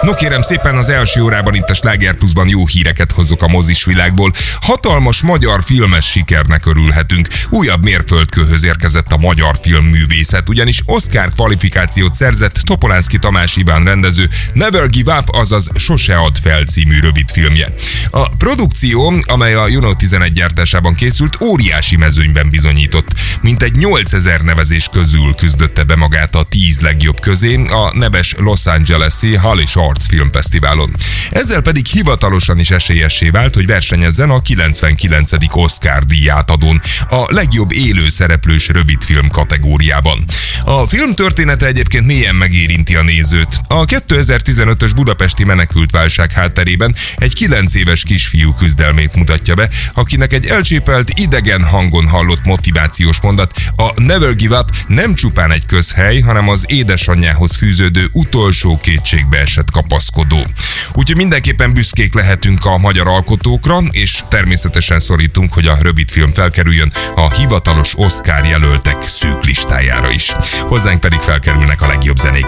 No kérem szépen, az első órában itt a Sláger Pluszban jó híreket hozok a mozis világból. Hatalmas magyar filmes sikernek örülhetünk. Újabb mérföldkőhöz érkezett a magyar filmművészet, ugyanis Oscar kvalifikációt szerzett Topolánszky Tamás Iván rendező Never Give Up, azaz Sose add fel című rövidfilmje. A produkció, amely a Juno 11 gyártásában készült, óriási mezőnyben bizonyított. Mintegy 8000 nevezés közül küzdötte be magát a 10 legjobb közé a neves Los Angeles-i Holly Shorts Filmfesztiválon. Ezzel pedig hivatalosan is esélyessé vált, hogy versenyezzen a 99. Oscar díjátadón, a legjobb élő szereplős rövidfilm kategóriában. A film története egyébként mélyen megérinti a nézőt. A 2015-ös budapesti menekültválság hátterében egy 9 éves kisfiú küzdelmét mutatja be, akinek egy elcsépelt, idegen hangon hallott motivációs mondat, a Never Give Up nem csupán egy közhely, hanem az édesanyjához fűződő utolsó kétségbe esett kapaszkodó. Úgyhogy mindenképpen büszkék lehetünk a magyar alkotókra, és természetesen szorítunk, hogy a rövidfilm felkerüljön a hivatalos Oscar jelöltek szűk listájára is. Hozzánk pedig felkerülnek a legjobb zenék.